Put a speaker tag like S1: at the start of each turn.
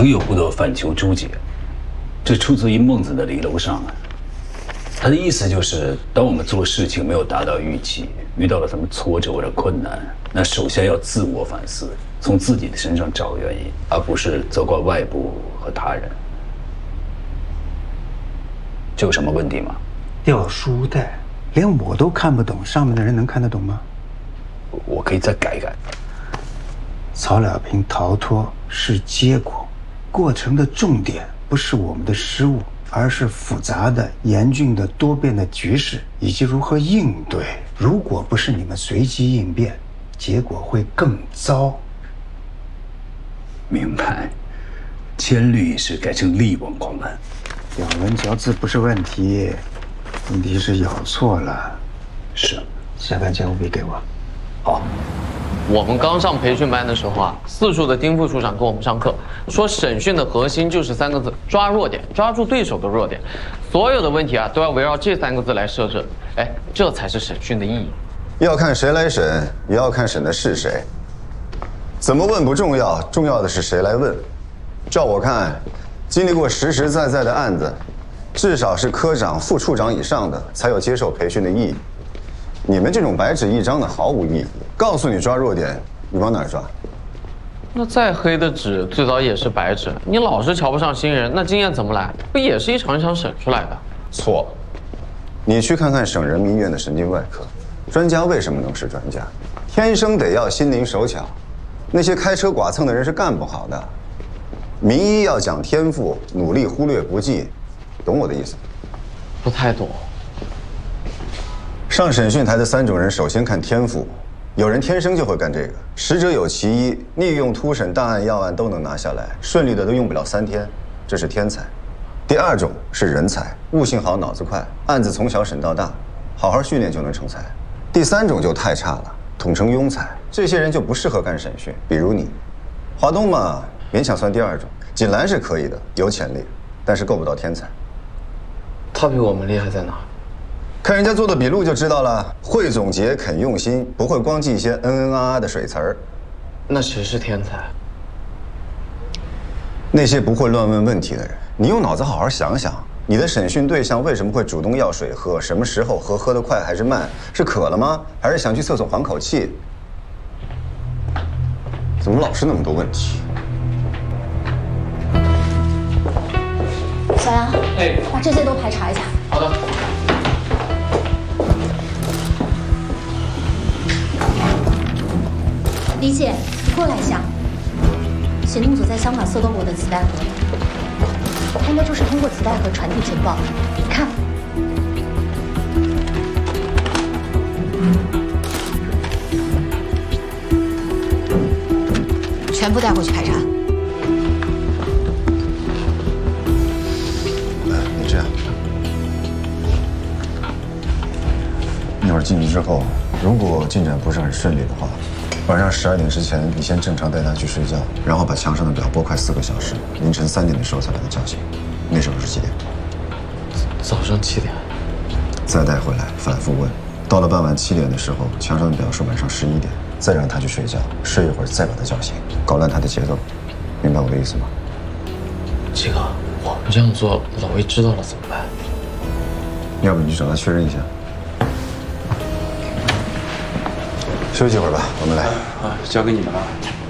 S1: 曾有不得反求诸己，这出自于孟子的《离楼上》啊。他的意思就是，当我们做事情没有达到预期，遇到了什么挫折或者困难，那首先要自我反思，从自己的身上找原因，而不是责怪外部和他人。这有什么问题吗？
S2: 掉书袋，连我都看不懂，上面的人能看得懂吗？
S1: 我可以再改改。
S2: 曹了平逃脱是结果，过程的重点不是我们的失误，而是复杂的、严峻的、多变的局势以及如何应对。如果不是你们随机应变，结果会更糟。
S1: 明白。千虑一时改成力挽狂澜。
S2: 咬文嚼字不是问题，问题是咬错了。
S1: 是。
S2: 下班交务笔给我。
S1: 好。
S3: 我们刚上培训班的时候啊，4处的丁副处长跟我们上课，说审讯的核心就是3个字：抓弱点，抓住对手的弱点。所有的问题啊，都要围绕这3个字来设置。哎，这才是审讯的意义。
S4: 要看谁来审，也要看审的是谁。怎么问不重要，重要的是谁来问。照我看，经历过实实在在的案子，至少是科长、副处长以上的，才有接受培训的意义。你们这种白纸一张的毫无意义。告诉你抓弱点，你往哪儿抓？
S3: 那再黑的纸，最早也是白纸。你老是瞧不上新人，那经验怎么来？不也是一场一场审出来的？
S4: 错。你去看看省人民医院的神经外科，专家为什么能是专家？天生得要心灵手巧，那些开车剐蹭的人是干不好的。名医要讲天赋，努力忽略不计，懂我的意思？
S3: 不太懂。
S4: 上审讯台的3种人，首先看天赋，有人天生就会干这个，实者有其一，逆用突审、档案、要案都能拿下来，顺利的都用不了3天，这是天才。第2种是人才，悟性好，脑子快，案子从小审到大，好好训练就能成才。第3种就太差了，统称庸才，这些人就不适合干审讯，比如你。华东嘛，勉强算第2种，锦兰是可以的，有潜力，但是够不到天才。
S3: 他比我们厉害在哪？
S4: 看人家做的笔录就知道了，会总结，肯用心，不会光记一些的水词儿。
S3: 那谁是天才？
S4: 那些不会乱问问题的人。你用脑子好好想想，你的审讯对象为什么会主动要水喝？什么时候喝得快还是慢？是渴了吗？还是想去厕所缓口气？怎么老是那么多问题？
S5: 小杨，把这些都排查一下。
S3: 好的。
S5: 李姐，你过来一下。行动组在香港搜到我的磁带盒，他应该就是通过磁带盒传递情报。你看，全部带回去排查。
S4: 你这样，一会儿进去之后，如果进展不是很顺利的话，晚上12点之前，你先正常带他去睡觉，然后把墙上的表拨快4个小时，凌晨3点的时候才把他叫醒。那时候是几点？
S3: 早上7点。
S4: 再带回来，反复问，到了傍晚7点的时候，墙上的表是晚上11点，再让他去睡觉，睡一会儿再把他叫醒，搞乱他的节奏，明白我的意思吗？
S3: 这个我们这样做，老魏知道了怎么办？
S4: 要不你去找他确认一下。休息一会儿吧，我们来。
S6: 交给你们了。